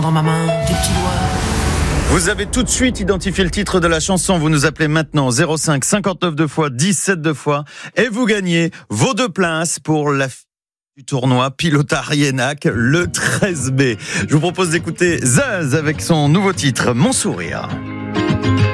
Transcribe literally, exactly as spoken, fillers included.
Dans ma main, des petits doigts. Vous avez tout de suite identifié le titre de la chanson. Vous nous appelez maintenant zéro cinq cinquante-neuf deux fois dix-sept deux fois et vous gagnez vos deux places pour la f- du tournoi Pilota Rienac le treize mai. Je vous propose d'écouter Zaz avec son nouveau titre Mon sourire.